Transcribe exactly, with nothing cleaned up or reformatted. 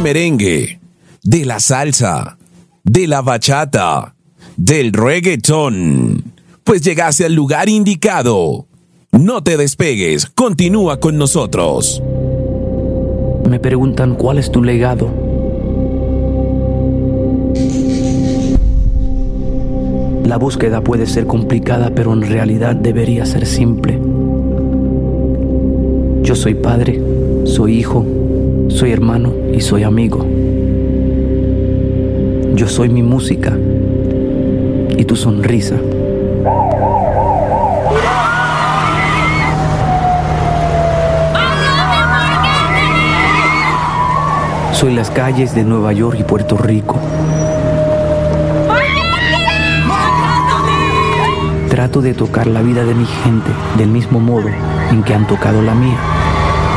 merengue, de la salsa, de la bachata, del reggaetón. Pues llegaste al lugar indicado. No te despegues, continúa con nosotros. Me preguntan cuál es tu legado. La búsqueda puede ser complicada, pero en realidad debería ser simple. Yo soy padre, soy hijo, soy hermano y soy amigo. Yo soy mi música y tu sonrisa. Soy las calles de Nueva York y Puerto Rico. Trato de tocar la vida de mi gente del mismo modo en que han tocado la mía.